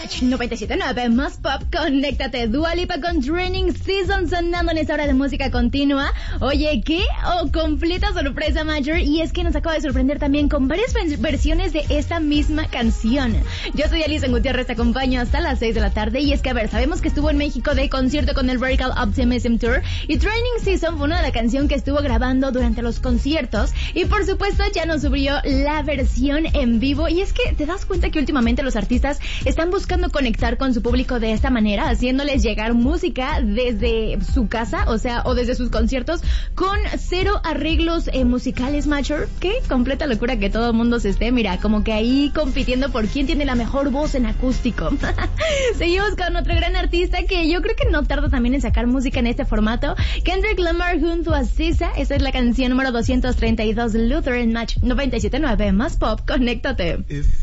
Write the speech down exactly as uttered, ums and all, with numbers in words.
Match noventa y siete punto nueve más pop, conéctate. Dua Lipa con Training Season sonando en esta hora de música continua. Oye, ¿qué? Oh, completa sorpresa, Major. Y es que nos acaba de sorprender también con varias versiones de esta misma canción. Yo soy Alison Gutiérrez, te acompaño hasta las seis de la tarde. Y es que, a ver, sabemos que estuvo en México de concierto con el Radical Optimism Tour. Y Training Season fue una de las canciones que estuvo grabando durante los conciertos. Y por supuesto, ya nos subió la versión en vivo. Y es que te das cuenta que últimamente los artistas están buscando conectar con su público de esta manera, haciéndoles llegar música desde su casa, o sea, o desde sus conciertos, con cero arreglos eh, musicales, Major. Qué completa locura que todo el mundo se esté, mira, como que ahí compitiendo por quién tiene la mejor voz en acústico. Seguimos con otro gran artista que yo creo que no tarda también en sacar música en este formato, Kendrick Lamar junto a S Z A. Esta es la canción número doscientos treinta y dos, Luther en Match noventa y siete punto nueve más pop, conéctate. If